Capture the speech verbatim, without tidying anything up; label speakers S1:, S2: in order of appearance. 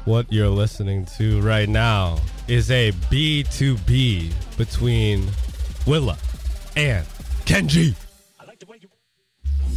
S1: What you're listening to right now is a B two B between Willa and Kenji.